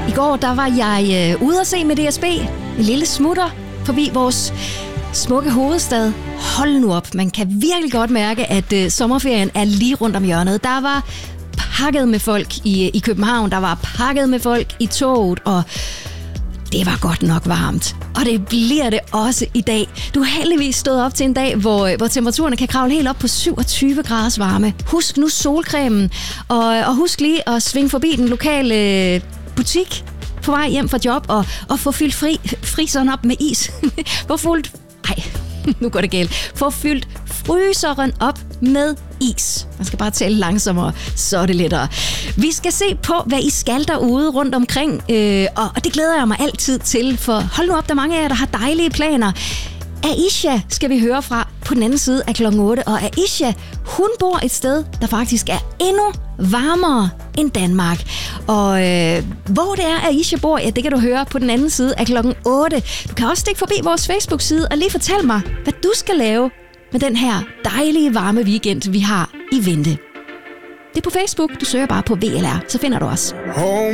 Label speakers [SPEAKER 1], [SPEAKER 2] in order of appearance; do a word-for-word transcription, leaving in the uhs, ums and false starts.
[SPEAKER 1] I går der var jeg øh, ude at se med D S B. En lille smutter forbi vores smukke hovedstad. Hold nu op, man kan virkelig godt mærke, at øh, sommerferien er lige rundt om hjørnet. Der var pakket med folk i, i København, der var pakket med folk i toget, og det var godt nok varmt. Og det bliver det også i dag. Du har heldigvis stået op til en dag, hvor, hvor temperaturen kan kravle helt op på syvogtyve graders varme. Husk nu solcremen, og, og husk lige at svinge forbi den lokale butik på vej hjem fra job, og, og få fyldt fri, fryseren op med is. Få fyldt... Ej, nu går det galt. Få fyldt fryseren op med is. Man skal bare tale langsommere, så er det lettere. Vi skal se på, hvad I skal derude rundt omkring, øh, og, og det glæder jeg mig altid til, for hold nu op, der er mange af jer, der har dejlige planer. Aisha skal vi høre fra på den anden side af klokken otte, og Aisha, hun bor et sted, der faktisk er endnu varmere end Danmark. Og øh, hvor det er, Aisha bor, ja, det kan du høre på den anden side af klokken otte. Du kan også stikke forbi vores Facebook-side og lige fortælle mig, hvad du skal lave med den her dejlige varme weekend, vi har i vente. Det er på Facebook, du søger bare på V L R, så finder du os.